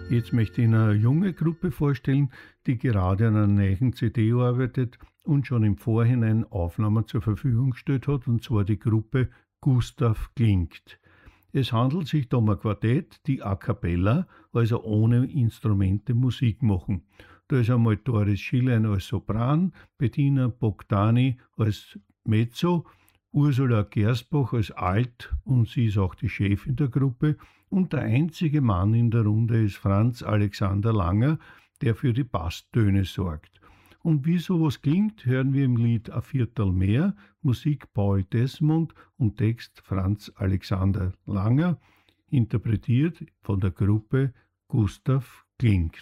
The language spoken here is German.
Jetzt möchte ich Ihnen eine junge Gruppe vorstellen, die gerade an einer neuen CD arbeitet und schon im Vorhinein Aufnahmen zur Verfügung gestellt hat, und zwar die Gruppe Gustav Klingt. Es handelt sich da um ein Quartett, die a cappella, also ohne Instrumente, Musik machen. Da ist einmal Doris Schillein als Sopran, Bettina Bogdani als Mezzo, Ursula Gersbach als Alt, und sie ist auch die Chefin der Gruppe, und der einzige Mann in der Runde ist Franz Alexander Langer, der für die Basstöne sorgt. Und wie sowas klingt, hören wir im Lied A Viertel mehr, Musik Paul Desmond und Text Franz Alexander Langer, interpretiert von der Gruppe Gustav Klingt.